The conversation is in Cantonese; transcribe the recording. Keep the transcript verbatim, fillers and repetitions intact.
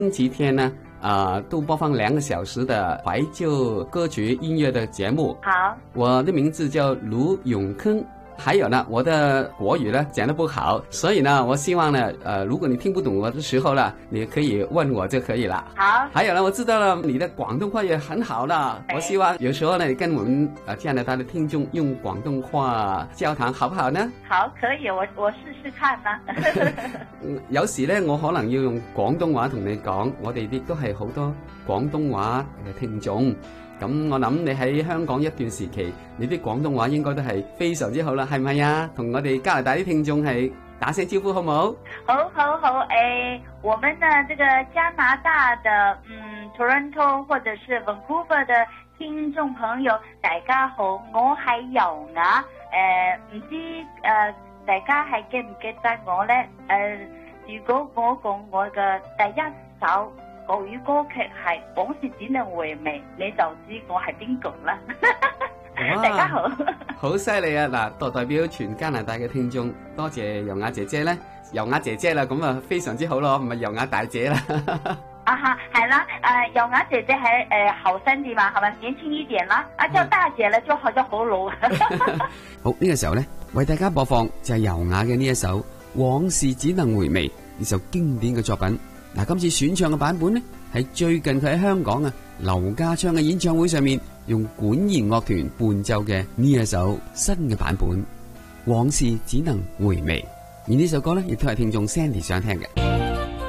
星期天呢，呃，都播放两个小时的怀旧歌曲音乐的节目。 好， 我的名字叫卢永坑。还有呢，我的国语呢讲得不好，所以呢，我希望呢，呃，如果你听不懂我的时候呢，你可以问我就可以了。 好。 还有呢，我知道了你的广东话也很好了，我希望有时候呢，你跟我们呃加拿大的聽眾用廣東話交談，好不好呢？ 好，可以，我我試試看啦。 有時呢，我可能要用廣東話同你講，我哋亦都係好多廣東話嘅聽眾。咁我諗你喺香港一段時期，你啲廣東話應該都係非常之好啦，係咪呀？同我哋加拿大啲聽眾係打聲招呼好唔好？ 好好好，誒，我們呢這個加拿大的嗯 Toronto 或者是 Vancouver 的聽眾朋友，大家好，我係油雅，誒唔知誒大家係記唔記得我咧？誒，如果我講我嘅第一首國語歌劇係《往事只能回味》，你就知我係邊個啦。大家好， 好犀利啊！嗱，代代表全加拿大嘅聽眾，多謝油雅姐姐咧，油雅姐姐啦，咁啊非常之好咯，唔係油雅大姐啦。 啊哈，係啦，誒油雅姐姐係誒後生啲嘛，係咪年輕一點啦？啊叫大姐咧，就好像好老。 好，呢個時候咧，為大家播放就係油雅嘅呢一首《往事只能回味》呢首經典嘅作品。嗱，今次選唱嘅版本呢，係最近佢喺香港啊劉家昌嘅演唱會上面用管弦樂團伴奏嘅呢一首新嘅版本《往事只能回味》。而呢首歌呢，亦都係聽眾 Sandy 想聽嘅。